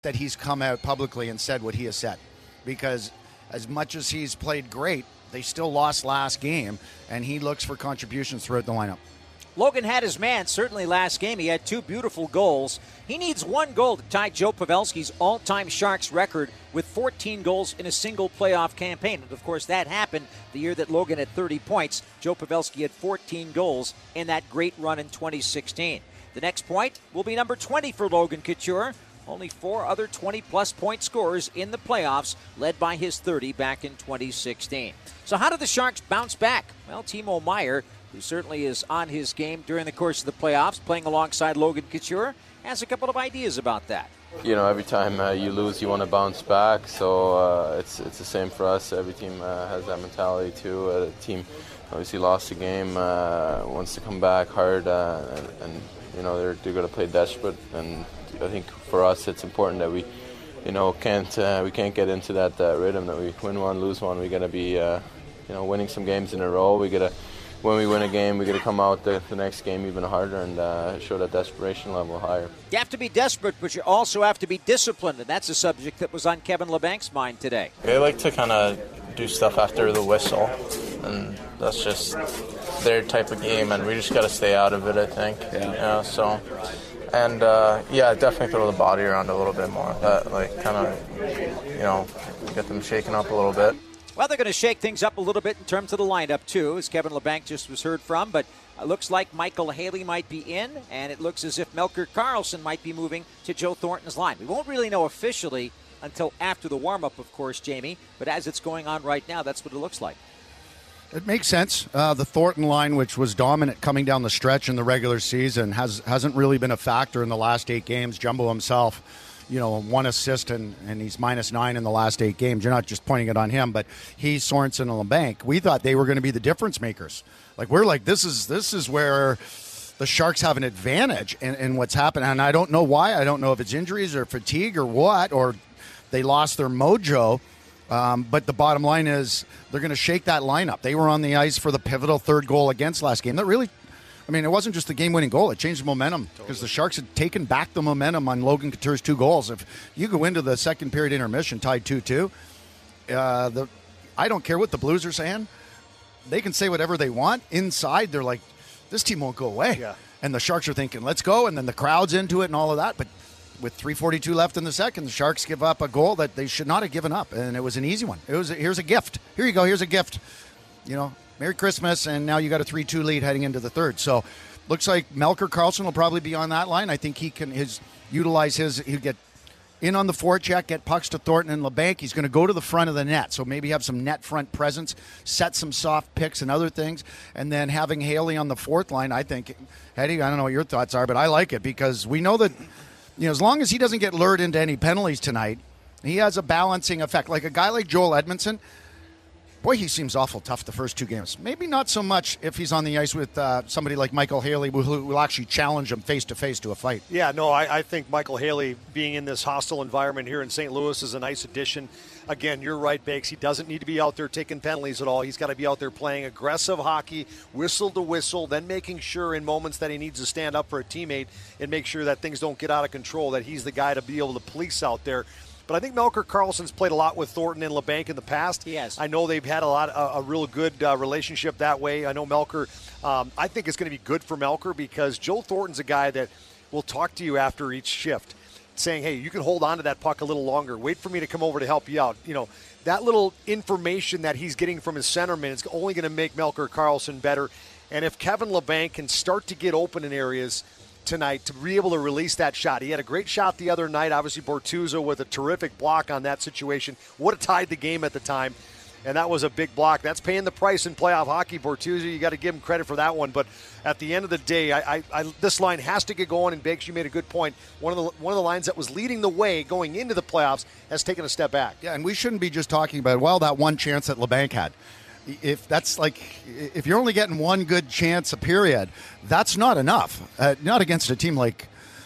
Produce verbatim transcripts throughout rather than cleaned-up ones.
that he's come out publicly and said what he has said, because as much as he's played great, they still lost last game, and he looks for contributions throughout the lineup. Logan had his man, certainly last game. He had two beautiful goals. He needs one goal to tie Joe Pavelski's all-time Sharks record with fourteen goals in a single playoff campaign. And, of course, that happened the year that Logan had thirty points. Joe Pavelski had fourteen goals in that great run in twenty sixteen. The next point will be number twenty for Logan Couture. Only four other twenty-plus point scorers in the playoffs, led by his thirty back in twenty sixteen. So how do the Sharks bounce back? Well, Timo Meier, who certainly is on his game during the course of the playoffs, playing alongside Logan Couture, has a couple of ideas about that. You know, every time uh, you lose, you want to bounce back. So uh, it's it's the same for us. Every team uh, has that mentality too. Uh, the team obviously lost the game, uh, wants to come back hard, uh, and, and you know they're they're going to play desperate. And I think for us, it's important that we, you know, can't uh, we can't get into that uh, rhythm that we win one, lose one. We got to be, uh, you know, winning some games in a row. We got to. When we win a game, we got to come out the, the next game even harder and uh, show that desperation level higher. You have to be desperate, but you also have to be disciplined, and that's a subject that was on Kevin Labanc's mind today. They like to kind of do stuff after the whistle, and that's just their type of game, and we just got to stay out of it, I think. Yeah. You know, so, and uh, yeah, definitely throw the body around a little bit more. That like kind of, you know, get them shaken up a little bit. Well, they're going to shake things up a little bit in terms of the lineup, too, as Kevin Labanc just was heard from. But it looks like Michael Haley might be in, and it looks as if Melker Karlsson might be moving to Joe Thornton's line. We won't really know officially until after the warm-up, of course, Jamie. But as it's going on right now, that's what it looks like. It makes sense. Uh, the Thornton line, which was dominant coming down the stretch in the regular season, has, hasn't really been a factor in the last eight games. Jumbo himself, you know, one assist, and, and he's minus nine in the last eight games. You're not just pointing it on him, but he, Sorensen, and Labanc, we thought they were going to be the difference makers. Like, we're like, this is this is where the Sharks have an advantage in, in what's happened. And I don't know why. I don't know if it's injuries or fatigue or what, or they lost their mojo. Um, but the bottom line is they're going to shake that lineup. They were on the ice for the pivotal third goal against last game. That really, I mean, it wasn't just the game-winning goal. It changed the momentum because totally. The Sharks had taken back the momentum on Logan Couture's two goals. If you go into the second period intermission tied two two, uh, the I don't care what the Blues are saying. They can say whatever they want. Inside, they're like, this team won't go away. Yeah. And the Sharks are thinking, let's go. And then the crowd's into it and all of that. But with three forty-two left in the second, the Sharks give up a goal that they should not have given up. And it was an easy one. It was a, here's a gift. Here you go. Here's a gift. You know, Merry Christmas, and now you got a three two lead heading into the third. So looks like Melker Karlsson will probably be on that line. I think he can his utilize his he'll get in on the forecheck, get pucks to Thornton and Labanc. He's going to go to the front of the net, so maybe have some net front presence, set some soft picks and other things, and then having Haley on the fourth line. I think, Eddie, I don't know what your thoughts are, but I like it because we know that, you know, as long as he doesn't get lured into any penalties tonight, he has a balancing effect. Like a guy like Joel Edmondson, boy, he seems awful tough the first two games. Maybe not so much if he's on the ice with uh, somebody like Michael Haley who will actually challenge him face-to-face to a fight. Yeah, no, I, I think Michael Haley being in this hostile environment here in Saint Louis is a nice addition. Again, you're right, Bakes. He doesn't need to be out there taking penalties at all. He's got to be out there playing aggressive hockey, whistle to whistle, then making sure in moments that he needs to stand up for a teammate and make sure that things don't get out of control, that he's the guy to be able to police out there. But I think Melker Karlsson's played a lot with Thornton and Labanc in the past. He has. I know they've had a lot, a, a real good uh, relationship that way. I know Melker, um, I think it's going to be good for Melker because Joe Thornton's a guy that will talk to you after each shift, saying, hey, you can hold on to that puck a little longer. Wait for me to come over to help you out. You know, that little information that he's getting from his centerman is only going to make Melker Karlsson better. And if Kevin Labanc can start to get open in areas tonight to be able to release that shot. He had a great shot the other night. Obviously, Bortuzzo with a terrific block on that situation. Would have tied the game at the time, and that was a big block. That's paying the price in playoff hockey. Bortuzzo, you got to give him credit for that one. But at the end of the day, I, I, I, this line has to get going, and Bakes, you made a good point. One of the one of the lines that was leading the way going into the playoffs has taken a step back. Yeah, and we shouldn't be just talking about, well, that one chance that Labanc had. If that's like, if you're only getting one good chance a period, that's not enough. Uh, not against a team like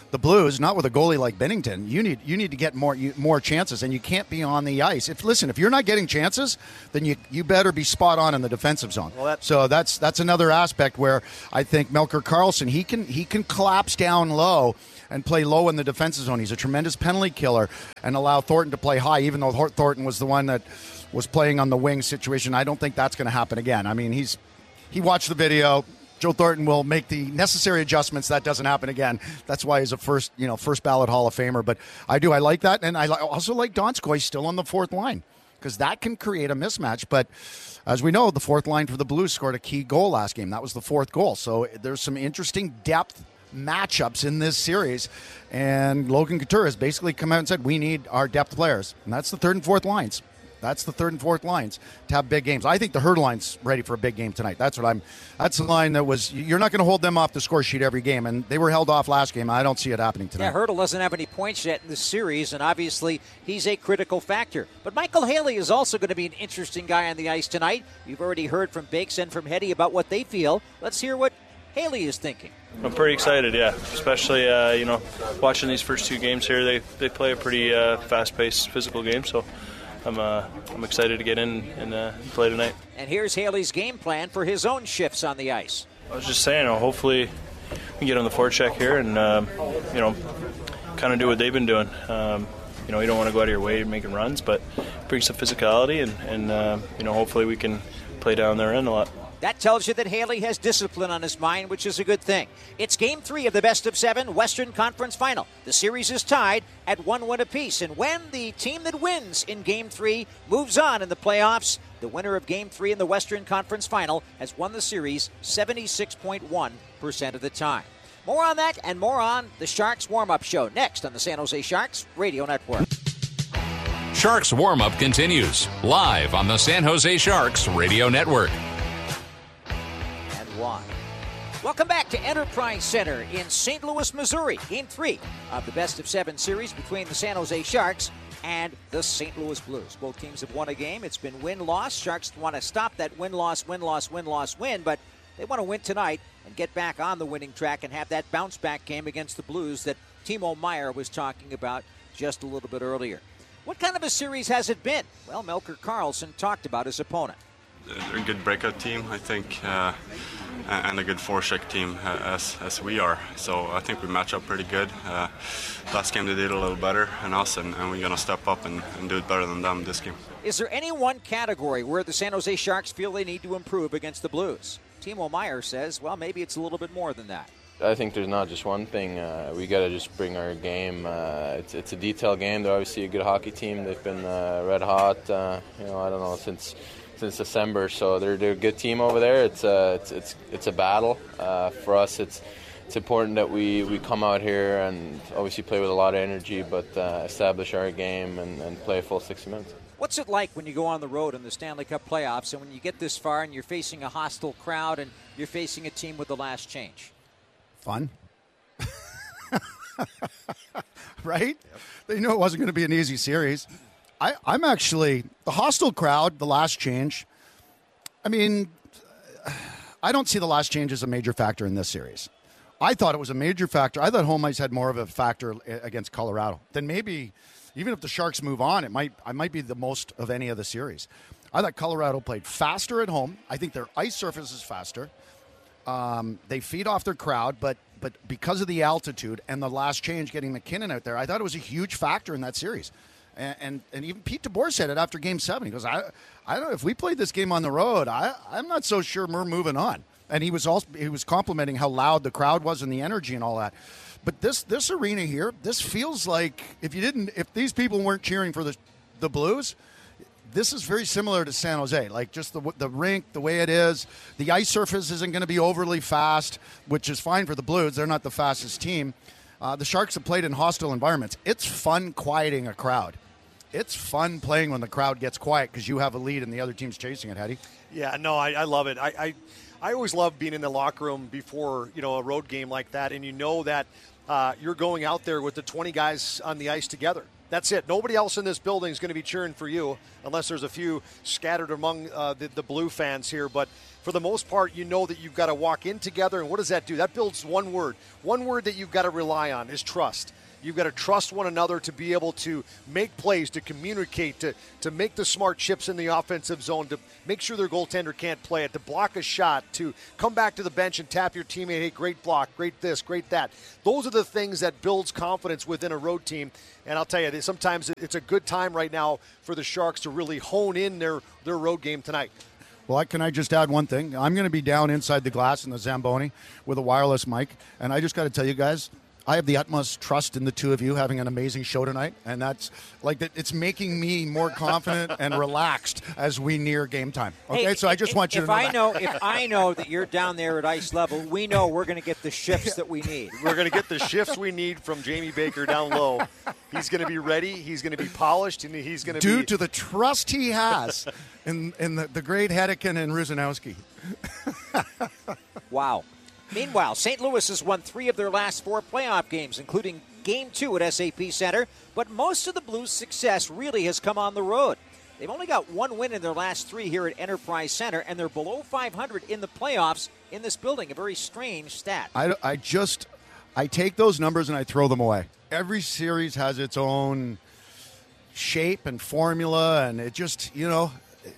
the Blues, not with a goalie like Binnington. You need you need to get more you, more chances, and you can't be on the ice. If listen, if you're not getting chances, then you you better be spot on in the defensive zone. Well, that, so that's that's another aspect where I think Melker Karlsson he can he can collapse down low and play low in the defensive zone. He's a tremendous penalty killer, and allow Thornton to play high, even though Thornton was the one that was playing on the wing situation. I don't think that's going to happen again. I mean, he's he watched the video. Joe Thornton will make the necessary adjustments. That doesn't happen again. That's why he's a first, you know, first ballot Hall of Famer. But I do, I like that, and I also like Donskoy still on the fourth line because that can create a mismatch. But as we know, the fourth line for the Blues scored a key goal last game. That was the fourth goal. So there's some interesting depth matchups in this series, and Logan Couture has basically come out and said we need our depth players, and that's the third and fourth lines. That's the third and fourth lines to have big games. I think the Herd line's ready for a big game tonight. That's what I'm. That's the line that was. You're not going to hold them off the score sheet every game, and they were held off last game. I don't see it happening tonight. Yeah, Hurdle doesn't have any points yet in the series, and obviously he's a critical factor. But Michael Haley is also going to be an interesting guy on the ice tonight. You've already heard from Bakes and from Hetty about what they feel. Let's hear what Haley is thinking. I'm pretty excited, yeah. Especially, uh, you know, watching these first two games here. They they play a pretty uh, fast-paced, physical game, so I'm uh, I'm excited to get in and uh, play tonight. And here's Haley's game plan for his own shifts on the ice. I was just saying, uh, hopefully we can get on the forecheck here and, um, you know, kind of do what they've been doing. Um, you know, you don't want to go out of your way making runs, but bring some physicality and, and uh, you know, hopefully we can play down their end a lot. That tells you that Haley has discipline on his mind, which is a good thing. It's Game three of the best of seven Western Conference Final. The series is tied at one win apiece, and when the team that wins in Game three moves on in the playoffs, the winner of Game three in the Western Conference Final has won the series seventy-six point one percent of the time. More on that and more on the Sharks warm-up show next on the San Jose Sharks Radio Network. Sharks warm-up continues live on the San Jose Sharks Radio Network. Why? Welcome back to Enterprise Center in Saint Louis, Missouri. Game three of the best of seven series between the San Jose Sharks and the Saint Louis Blues. Both teams have won a game. It's been win-loss. Sharks want to stop that win-loss, win-loss, win-loss, win, but they want to win tonight and get back on the winning track and have that bounce-back game against the Blues that Timo Meier was talking about just a little bit earlier. What kind of a series has it been? Well, Melker Karlsson talked about his opponent. They're a good breakout team, I think, uh, and a good forecheck team uh, as as we are. So I think we match up pretty good. Uh, last game they did a little better than us, and, and we're going to step up and, and do it better than them this game. Is there any one category where the San Jose Sharks feel they need to improve against the Blues? Timo Meier says, well, maybe it's a little bit more than that. I think there's not just one thing. Uh, we got to just bring our game. Uh, it's it's a detailed game. They're obviously a good hockey team. They've been uh, red hot. Uh, you know, I don't know since. since December, so they're, they're a good team over there. It's a it's it's, it's a battle uh, for us. It's it's important that we, we come out here and obviously play with a lot of energy, but uh, establish our game and, and play a full sixty minutes. What's it like when you go on the road in the Stanley Cup playoffs and when you get this far and you're facing a hostile crowd and you're facing a team with the last change? Fun. Right? Yep. They knew it wasn't going to be an easy series. I, I'm actually, the hostile crowd, the last change, I mean, I don't see the last change as a major factor in this series. I thought it was a major factor. I thought home ice had more of a factor against Colorado. Then maybe, even if the Sharks move on, it might I might be the most of any of the series. I thought Colorado played faster at home. I think their ice surface is faster. Um, they feed off their crowd, but but because of the altitude and the last change getting McKinnon out there, I thought it was a huge factor in that series. And, and and even Pete DeBoer said it after Game Seven. He goes, I I don't know if we played this game on the road. I I'm not so sure we're moving on. And he was also he was complimenting how loud the crowd was and the energy and all that. But this this arena here, this feels like if you didn't if these people weren't cheering for the the Blues, this is very similar to San Jose. Like just the the rink, the way it is, the ice surface isn't going to be overly fast, which is fine for the Blues. They're not the fastest team. Uh, the Sharks have played in hostile environments. It's fun quieting a crowd. It's fun playing when the crowd gets quiet because you have a lead and the other team's chasing it, Hetty. Yeah, no, I, I love it. I, I I always love being in the locker room before, you know, a road game like that, and you know that uh, you're going out there with the twenty guys on the ice together. That's it. Nobody else in this building is going to be cheering for you unless there's a few scattered among uh, the, the Blue fans here. But for the most part, you know that you've got to walk in together. And what does that do? That builds one word. One word that you've got to rely on is trust. You've got to trust one another to be able to make plays, to communicate, to, to make the smart chips in the offensive zone, to make sure their goaltender can't play it, to block a shot, to come back to the bench and tap your teammate, hey, great block, great this, great that. Those are the things that builds confidence within a road team. And I'll tell you, sometimes it's a good time right now for the Sharks to really hone in their, their road game tonight. Well, can I just add one thing? I'm going to be down inside the glass in the Zamboni with a wireless mic, and I just got to tell you guys, I have the utmost trust in the two of you having an amazing show tonight, and that's like it's making me more confident and relaxed as we near game time. Okay, hey, so I just if, want you if to know I that. know if I know that you're down there at ice level, we know we're going to get the shifts that we need. We're going to get the shifts we need from Jamie Baker down low. He's going to be ready. He's going to be polished, and he's going to due be to the trust he has in in the, the great Hedeken and Ruzanowski. Wow. Meanwhile, Saint Louis has won three of their last four playoff games, including Game two at S A P Center, but most of the Blues' success really has come on the road. They've only got one win in their last three here at Enterprise Center, and they're below five hundred in the playoffs in this building, a very strange stat. I, I just, I take those numbers and I throw them away. Every series has its own shape and formula, and it just, you know,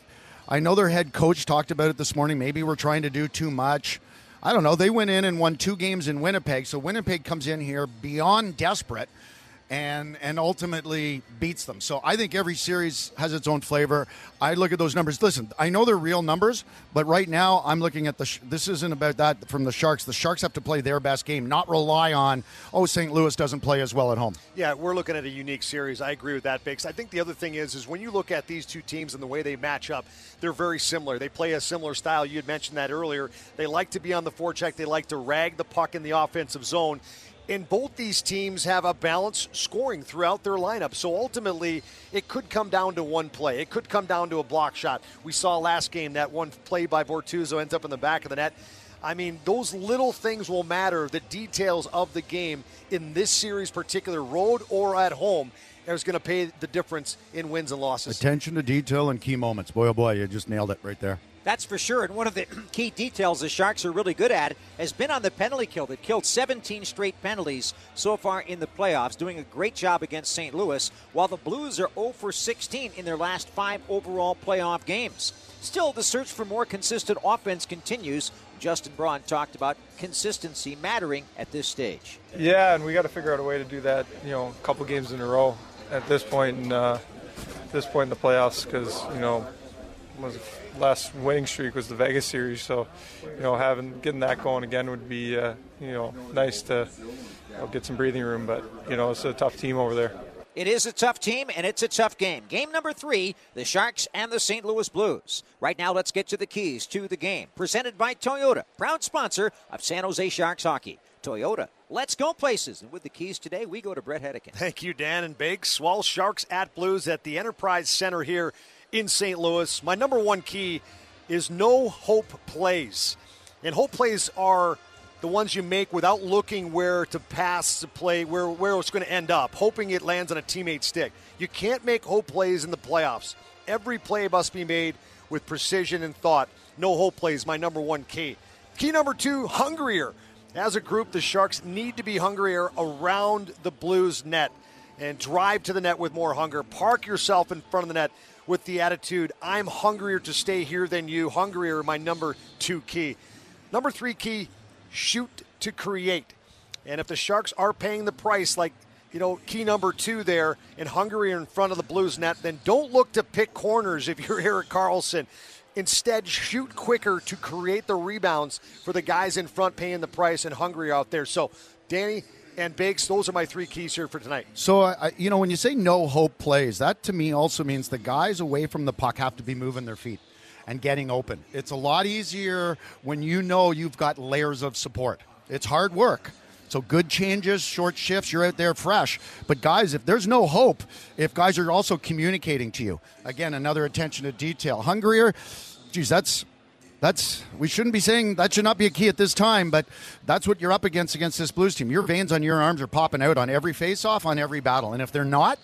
I know their head coach talked about it this morning. Maybe we're trying to do too much. I don't know. They went in and won two games in Winnipeg, so Winnipeg comes in here beyond desperate and and ultimately beats them. So I think every series has its own flavor. I look at those numbers. Listen, I know they're real numbers, but right now I'm looking at the sh- – this isn't about that from the Sharks. The Sharks have to play their best game, not rely on, oh, Saint Louis doesn't play as well at home. Yeah, we're looking at a unique series. I agree with that, Biggs. I think the other thing is, is when you look at these two teams and the way they match up, they're very similar. They play a similar style. You had mentioned that earlier. They like to be on the forecheck. They like to rag the puck in the offensive zone. And both these teams have a balanced scoring throughout their lineup. So ultimately, it could come down to one play. It could come down to a block shot. We saw last game that one play by Bortuzzo ends up in the back of the net. I mean, those little things will matter. The details of the game in this series, particular road or at home, is going to pay the difference in wins and losses. Attention to detail and key moments. Boy, oh boy, you just nailed it right there. That's for sure. And one of the key details the Sharks are really good at has been on the penalty kill. They've killed seventeen straight penalties so far in the playoffs, doing a great job against Saint Louis, while the Blues are zero for sixteen in their last five overall playoff games. Still, the search for more consistent offense continues. Justin Braun talked about consistency mattering at this stage. Yeah, and we got to figure out a way to do that, you know, a couple games in a row at this point in, uh, this point in the playoffs because, you know, was last winning streak was the Vegas series, so you know having getting that going again would be uh, you know nice to you know, get some breathing room. But you know it's a tough team over there. It is a tough team, and it's a tough game. Game number three, the Sharks and the Saint Louis Blues. Right now, let's get to the keys to the game. Presented by Toyota, proud sponsor of San Jose Sharks hockey. Toyota, let's go places. And with the keys today, we go to Brett Hedeken. Thank you, Dan and Biggs. Swell Sharks at Blues at the Enterprise Center here in Saint Louis. My number one key is no hope plays. And hope plays are the ones you make without looking where to pass the play, where, where it's going to end up, hoping it lands on a teammate's stick. You can't make hope plays in the playoffs. Every play must be made with precision and thought. No hope plays, my number one key. Key number two, hungrier. As a group, the Sharks need to be hungrier around the Blues net and drive to the net with more hunger. Park yourself in front of the net with the attitude, I'm hungrier to stay here than you. Hungrier, my number two key. Number three key, shoot to create. And if the Sharks are paying the price, like, you know, key number two there, and hungrier in front of the Blues net, then don't look to pick corners if you're Erik Karlsson. Instead, shoot quicker to create the rebounds for the guys in front paying the price and hungrier out there. So, Danny and Biggs, those are my three keys here for tonight. So, uh, you know, when you say no hope plays, that to me also means the guys away from the puck have to be moving their feet and getting open. It's a lot easier when you know you've got layers of support. It's hard work. So good changes, short shifts, you're out there fresh. But guys, if there's no hope, if guys are also communicating to you, again, another attention to detail. Hungrier, geez, that's... That's we shouldn't be saying that should not be a key at this time, but that's what you're up against against this Blues team. Your veins on your arms are popping out on every face-off, on every battle. And if they're not,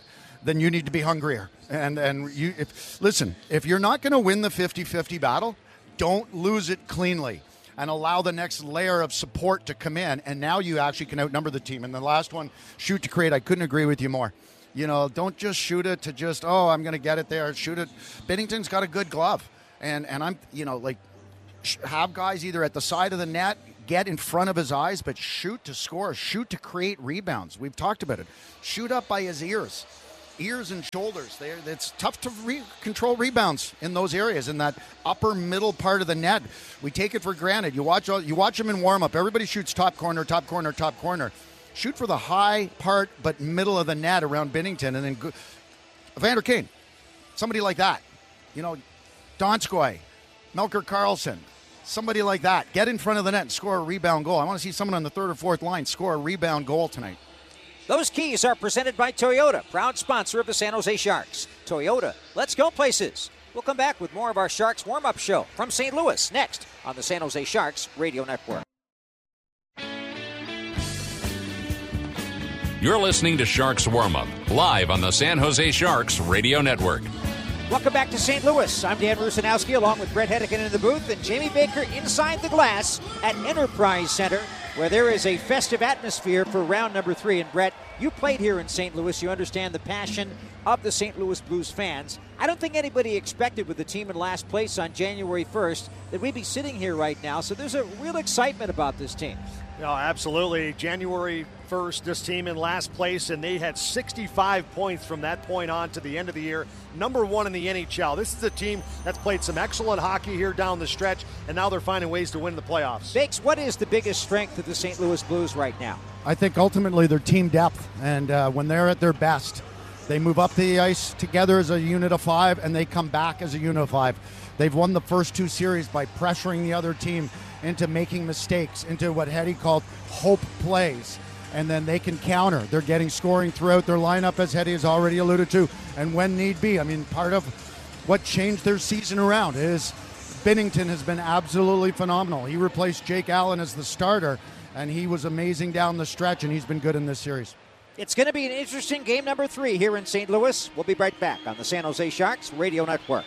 then you need to be hungrier. And and you if listen, if you're not going to win the fifty-fifty battle, don't lose it cleanly and allow the next layer of support to come in, and now you actually can outnumber the team. And the last one, shoot to create, I couldn't agree with you more. You know, don't just shoot it to just, oh, I'm going to get it there. Shoot it. Binnington's got a good glove. And, and I'm, you know, like, have guys either at the side of the net, get in front of his eyes, but shoot to score, shoot to create rebounds. We've talked about it. Shoot up by his ears. Ears and shoulders. They're, it's tough to re- control rebounds in those areas, in that upper middle part of the net. We take it for granted. You watch you watch them in warm-up. Everybody shoots top corner, top corner, top corner. Shoot for the high part, but middle of the net around Binnington, and then go- Evander Kane, somebody like that. You know, Donskoy, Melker Karlsson, somebody like that. Get in front of the net and score a rebound goal. I want to see someone on the third or fourth line score a rebound goal tonight. Those keys are presented by Toyota, proud sponsor of the San Jose Sharks. Toyota, let's go places. We'll come back with more of our Sharks warm-up show from Saint Louis next on the San Jose Sharks Radio Network. You're listening to Sharks Warm-Up, live on the San Jose Sharks Radio Network. Welcome back to Saint Louis. I'm Dan Rusanowski along with Brett Hedican in the booth and Jamie Baker inside the glass at Enterprise Center, where there is a festive atmosphere for round number three. And Brett, you played here in Saint Louis. You understand the passion of the Saint Louis Blues fans. I don't think anybody expected with the team in last place on January first that we'd be sitting here right now. So there's a real excitement about this team. No, absolutely. January first, this team in last place, and they had sixty-five points from that point on to the end of the year. Number one in the N H L. This is a team that's played some excellent hockey here down the stretch, and now they're finding ways to win the playoffs. Bakes, what is the biggest strength of the Saint Louis Blues right now? I think ultimately their team depth, and uh, when they're at their best, they move up the ice together as a unit of five, and they come back as a unit of five. They've won the first two series by pressuring the other team into making mistakes, into what Hetty called hope plays, and then they can counter. They're getting scoring throughout their lineup, as Hetty has already alluded to, and when need be. I mean, part of what changed their season around is Binnington has been absolutely phenomenal. He replaced Jake Allen as the starter, and he was amazing down the stretch, and he's been good in this series. It's going to be an interesting game number three here in Saint Louis. We'll be right back on the San Jose Sharks Radio Network.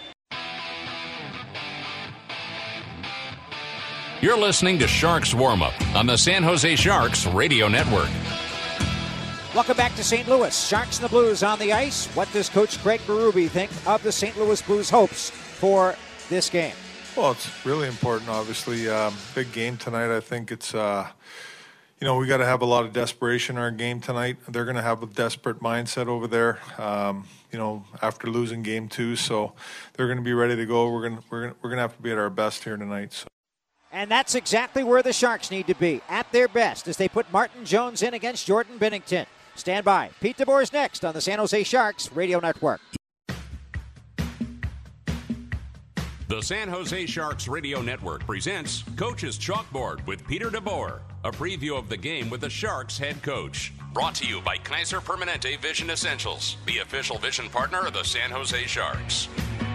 You're listening to Sharks Warm-Up on the San Jose Sharks Radio Network. Welcome back to Saint Louis. Sharks and the Blues on the ice. What does Coach Craig Berube think of the Saint Louis Blues' hopes for this game? Well, it's really important, obviously. Um, big game tonight. I think it's, uh, you know, we got to have a lot of desperation in our game tonight. They're going to have a desperate mindset over there, um, you know, after losing game two. So they're going to be ready to go. We're going to, we're going to, we're going to have to be at our best here tonight. So. And that's exactly where the Sharks need to be, at their best, as they put Martin Jones in against Jordan Binnington. Stand by. Pete DeBoer is next on the San Jose Sharks Radio Network. The San Jose Sharks Radio Network presents Coach's Chalkboard with Peter DeBoer, a preview of the game with the Sharks head coach. Brought to you by Kaiser Permanente Vision Essentials, the official vision partner of the San Jose Sharks.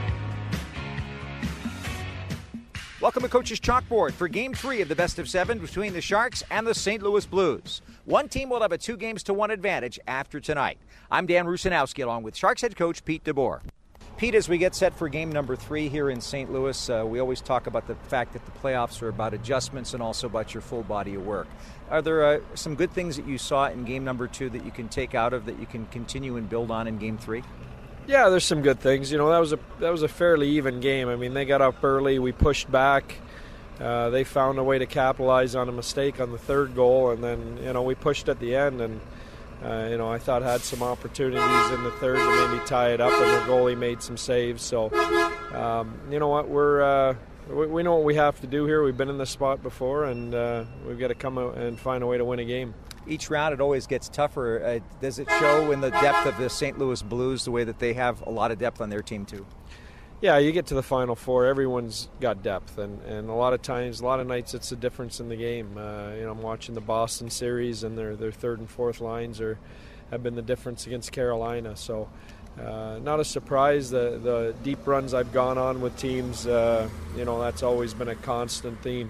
Welcome to Coach's Chalkboard for Game three of the best of seven between the Sharks and the Saint Louis Blues. One team will have a two games to one advantage after tonight. I'm Dan Rusanowski along with Sharks head coach Pete DeBoer. Pete, as we get set for game number three here in Saint Louis, uh, we always talk about the fact that the playoffs are about adjustments and also about your full body of work. Are there uh, some good things that you saw in game number two that you can take out of that you can continue and build on in game three? Yeah, there's some good things. You know, that was a that was a fairly even game. I mean, they got up early. We pushed back. Uh, they found a way to capitalize on a mistake on the third goal, and then, you know, we pushed at the end, and, uh, you know, I thought had some opportunities in the third to maybe tie it up, and their goalie made some saves. So, um, you know what, we're uh, we, we know what we have to do here. We've been in this spot before, and uh, we've got to come out and find a way to win a game. Each round it always gets tougher. Uh, does it show in the depth of the Saint Louis Blues the way that they have a lot of depth on their team too? Yeah, you get to the Final Four, everyone's got depth, and, and a lot of times, a lot of nights it's a difference in the game. Uh, you know, I'm watching the Boston series, and their their third and fourth lines are have been the difference against Carolina. So, uh, not a surprise. The the deep runs I've gone on with teams, uh, you know, that's always been a constant theme.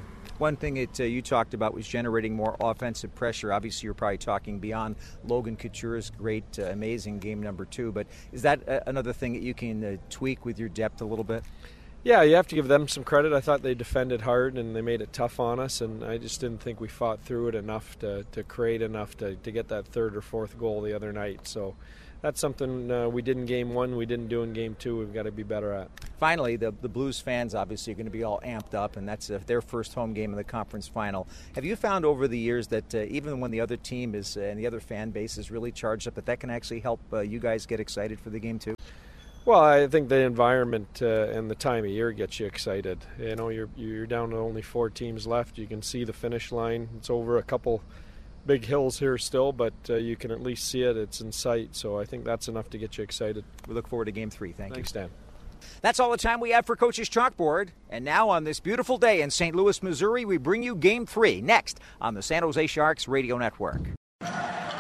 One thing that uh, you talked about was generating more offensive pressure. Obviously, you're probably talking beyond Logan Couture's great, uh, amazing game number two. But is that uh, another thing that you can uh, tweak with your depth a little bit? Yeah, you have to give them some credit. I thought they defended hard and they made it tough on us, and I just didn't think we fought through it enough to, to create enough to, to get that third or fourth goal the other night. So that's something uh, we did in game one, we didn't do in game two. We've got to be better at. Finally, the, the Blues fans obviously are going to be all amped up, and that's uh, their first home game in the conference final. Have you found over the years that uh, even when the other team is uh, and the other fan base is really charged up, that that can actually help uh, you guys get excited for the game too? Well, I think the environment uh, and the time of year gets you excited. You know, you're you're down to only four teams left. You can see the finish line. It's over a couple big hills here still, but uh, you can at least see it. It's in sight. So I think that's enough to get you excited. We look forward to game three. Thank Thanks, you. Dan. That's all the time we have for Coach's Chalkboard. And now on this beautiful day in Saint Louis, Missouri, we bring you game three next on the San Jose Sharks Radio Network.